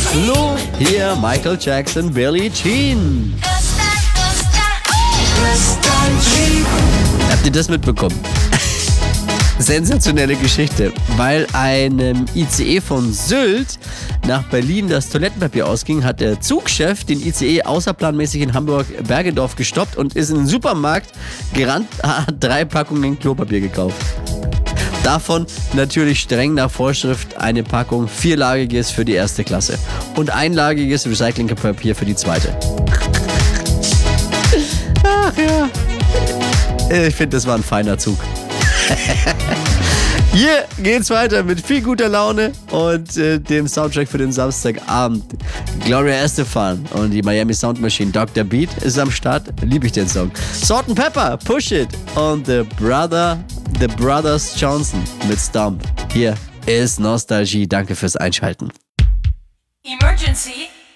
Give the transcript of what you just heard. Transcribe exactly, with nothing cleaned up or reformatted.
Hallo, hier Michael Jackson, Billie Jean. Habt ihr das mitbekommen? Sensationelle Geschichte, weil einem I C E von Sylt nach Berlin das Toilettenpapier ausging, hat der Zugchef den I C E außerplanmäßig in Hamburg-Bergedorf gestoppt und ist in den Supermarkt gerannt, hat drei Packungen Klopapier gekauft. Davon natürlich streng nach Vorschrift eine Packung vierlagiges für die erste Klasse und einlagiges Recyclingpapier für die zweite. Ach ja, ich finde, das war ein feiner Zug. Hier geht's weiter mit viel guter Laune und äh, dem Soundtrack für den Samstagabend. Gloria Estefan und die Miami Sound Machine Doktor Beat ist am Start. Liebe ich den Song. Salt and Pepper, Push It und The Brother, The Brothers Johnson mit Stomp. Hier ist Nostalgie. Danke fürs Einschalten. Emergency.